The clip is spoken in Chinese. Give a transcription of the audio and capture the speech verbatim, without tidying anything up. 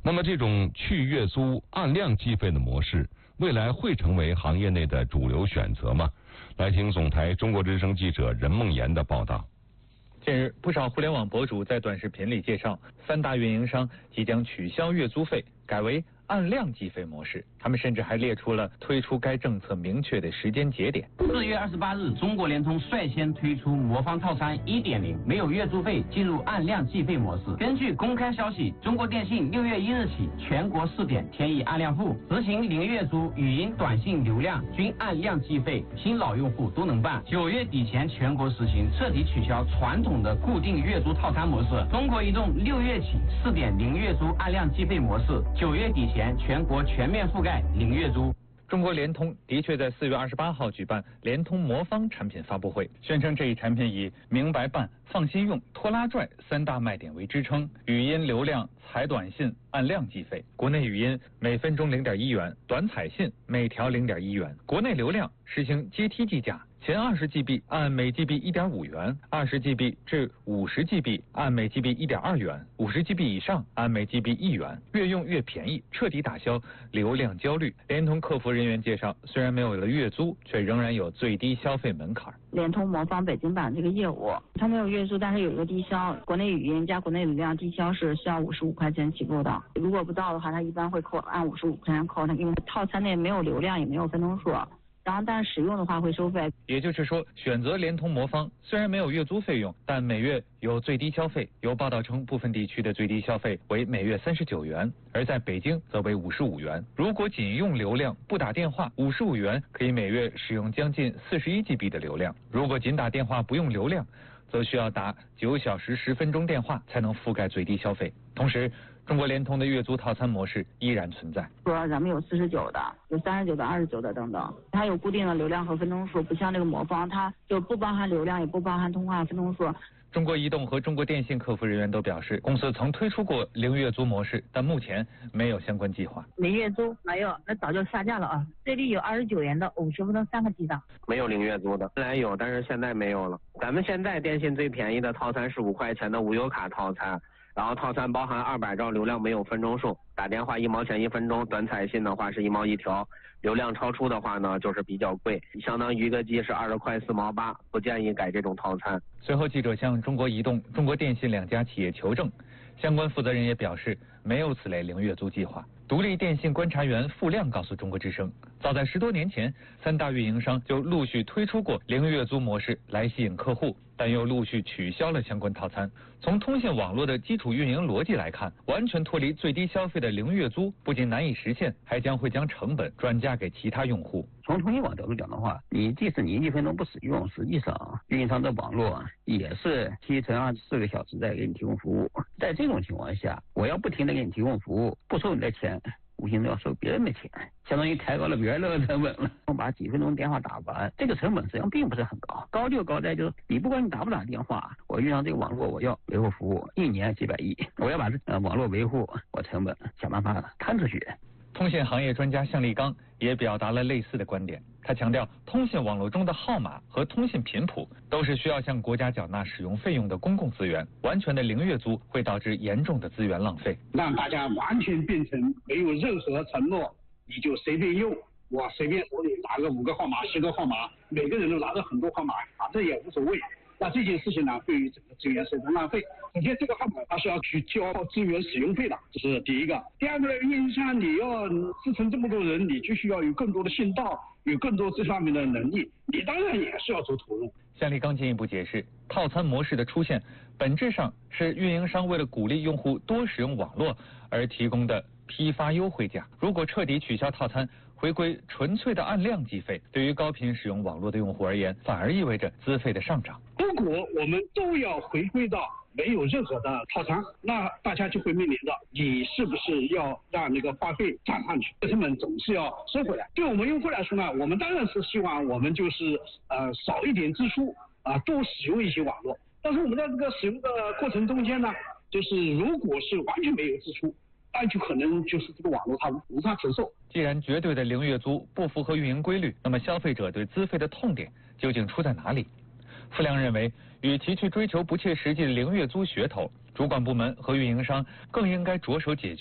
那么这种去月租按量计费的模式，未来会成为行业内的主流选择吗？来听总台中国之声记者任梦妍的报道。 近日，不少互联网博主在短视频里介绍，三大运营商即将取消月租费，改为按量计费模式。他们甚至还列出了推出该政策明确的时间节点。 四月二十八日，中国联通率先推出魔方套餐 一点零， 没有月租费，进入按量计费模式。根据公开消息，中国电信六月一日起全国试点天翼按量付，执行零月租，语音、短信流量均按量计费，新老用户都能办。九月底前全国实行，彻底取消传统的固定月租套餐模式。中国移动六月起试点零月租按量计费模式，九月底前全国全面覆盖零月租。 中国联通的确在四月二十八号举办联通魔方产品发布会，宣称这一产品以明白办、放心用、拖拉拽三大卖点为支撑，语音流量、采短信按量计费，国内语音每分钟零点一元，短采信每条零点一元，国内流量实行阶梯计价。前二十 G B 按每 G B 一点五元，二十 G B 至五十 G B 按每 G B 一点二元，五十 G B 以上按每 G B 一元，越用越便宜，彻底打消流量焦虑。联通客服人员介绍，虽然没有了月租，却仍然有最低消费门槛。 联通魔方北京版这个业务，它没有月租，但是有一个低消，国内语音加国内流量低消是需要五十五块钱起步的，如果不到的话，它一般会扣按五十五块钱扣，它因为套餐内没有流量也没有分钟数。然后，但是使用的话会收费。 也就是说，选择联通魔方虽然没有月租费用，但每月有最低消费。有报道称，部分地区的最低消费为每月三十九元，而在北京则为五十五元。如果仅用流量不打电话，五十五元可以每月使用将近四十一 G B 的流量；如果仅打电话不用流量，则需要打九小时十分钟电话才能覆盖最低消费。同时，中国联通的月租套餐模式依然存在。 说咱们有四十九的，有三十九的、二十九的等等，它有固定的流量和分钟数，不像这个魔方，它就不包含流量，也不包含通话分钟数。 中国移动和中国电信客服人员都表示，公司曾推出过零月租模式，但目前没有相关计划。 零月租没有，那早就下架了啊！这里有二十九元的，五十分钟三个 G 的。 没有零月租的，本来有，但是现在没有了。咱们现在电信最便宜的套餐是五块钱的无忧卡套餐。然后套餐包含二百兆流量，没有分钟数，打电话一毛钱一分钟，短彩信的话是一毛一条，流量超出的话呢就是比较贵，相当于一个 G 是二十块四毛八，不建议改这种套餐。 随后记者向中国移动、中国电信两家企业求证，相关负责人也表示没有此类零月租计划。独立电信观察员付亮告诉中国之声，早在十多年前，三大运营商就陆续推出过零月租模式来吸引客户，但又陆续取消了相关套餐。从通信网络的基础运营逻辑来看，完全脱离最低消费的零月租不仅难以实现，还将会将成本转嫁给其他用户。 从通信网角度讲的话，你即使你一分钟不使用，实际上运营商的网络也是七乘二十四个小时在给你提供服务。在这种情况下，我要不停的给你提供服务，不收你的钱，无形中要收别人的钱，相当于抬高了别人的成本了。我把几分钟电话打完，这个成本实际上并不是很高，高就高在就是你不管你打不打电话，我运营这个网络我要维护服务，一年几百亿，我要把这呃网络维护我成本想办法摊出去。 通信行业专家向立刚也表达了类似的观点，他强调，通信网络中的号码和通信频谱都是需要向国家缴纳使用费用的公共资源，完全的零月租会导致严重的资源浪费， 让大家完全变成没有任何承诺，你就随便用，我随便手里拿个五个号码、十个号码，每个人都拿着很多号码，啊，这也无所谓。那这件事情呢，对于整个资源是一种浪费。首先，这个号码它是要去交资源使用费的，这是第一个。第二个呢，运营商你要支撑这么多人，你就需要有更多的信道，有更多这方面的能力，你当然也是要做投入。 向立刚进一步解释，套餐模式的出现，本质上是运营商为了鼓励用户多使用网络而提供的批发优惠价。如果彻底取消套餐，回归纯粹的按量计费，对于高频使用网络的用户而言，反而意味着资费的上涨。 如果我们都要回归到没有任何的套餐，那大家就会面临着你是不是要让那个话费涨上去，成本总是要收回来。对我们用户来说呢，我们当然是希望我们就是呃少一点支出啊，多使用一些网络。但是我们在这个使用的过程中间呢，就是如果是完全没有支出，那就可能就是这个网络它无法承受。 既然绝对的零月租不符合运营规律，那么消费者对资费的痛点究竟出在哪里？付亮认为，与其去追求不切实际的零月租噱头，主管部门和运营商更应该着手解决